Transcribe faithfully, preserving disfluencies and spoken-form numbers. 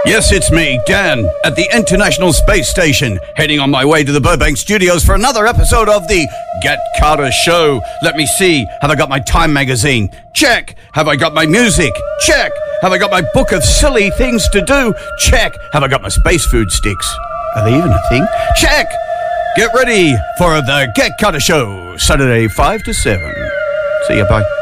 Yes, it's me, Dan, at the International Space Station, heading on my way to the Burbank Studios for another episode of the Get Carter Show. Let me see, have I got my Time magazine? Check. Have I got my music? Check. Have I got my book of silly things to do? Check. Have I got my space food sticks? Are they even a thing? Check. Get ready for the Get Carter Show, Saturday five to seven. See you, bye.